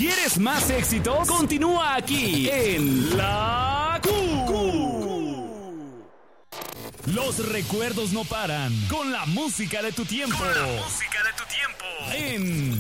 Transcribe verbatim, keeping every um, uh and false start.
¿Quieres más éxitos? Continúa aquí en La Q. Los recuerdos no paran con la música de tu tiempo. Con la música de tu tiempo. En